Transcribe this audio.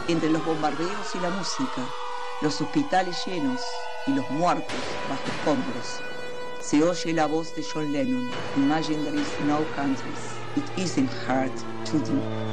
Entre los bombardeos y la música, los hospitales llenos y los muertos bajo escombros, se oye la voz de John Lennon: Imagine there is no countries, it isn't hard to do.